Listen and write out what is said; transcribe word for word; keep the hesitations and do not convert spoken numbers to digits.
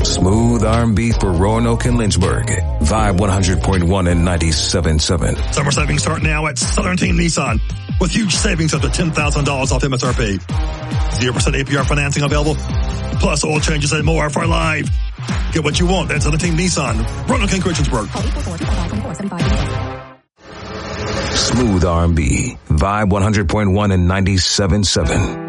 Smooth R and B for Roanoke and Lynchburg. Vibe one hundred point one and ninety-seven point seven. Summer savings start now at Southern Team Nissan with huge savings up to ten thousand dollars off M S R P. zero percent A P R financing available, plus oil changes and more for life. Get what you want at Southern Team Nissan, Roanoke and Christiansburg. Smooth R and B. Vibe one hundred point one and ninety-seven point seven.